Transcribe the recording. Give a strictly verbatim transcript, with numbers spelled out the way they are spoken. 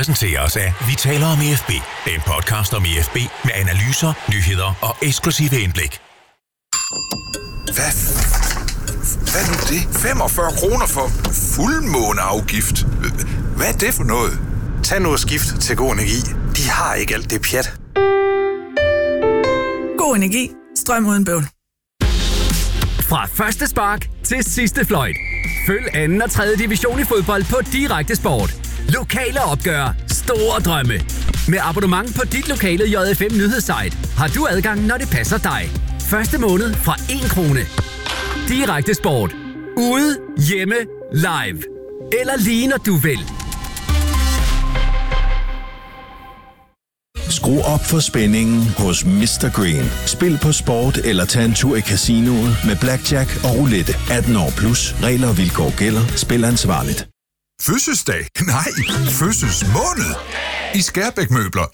præsenteres af Vi taler om E F B. En podcast om E F B med analyser, nyheder og eksklusive indblik. Hvad? Hvad er nu det? femogfyrre kroner for fuldmåneafgift. Hvad er det for noget? Tag nu og skift til God Energi. De har ikke alt det pjat. God Energi. Strøm uden bøvl. Fra første spark til sidste fløjt. Følg anden og tredje division i fodbold på Direkte Sport. Lokale opgør. Store drømme. Med abonnement på dit lokale J F M nyhedssite har du adgang, når det passer dig. Første måned fra en krone. Direkte Sport. Ude, hjemme, live. Eller lige når du vil. Skru op for spændingen hos mister Green. Spil på sport eller tag en tur i casinoet med blackjack og roulette. atten år plus. Regler og vilkår gælder. Spil ansvarligt. Fødselsdag? Nej, fødselsmåned. I Skærbæk Møbler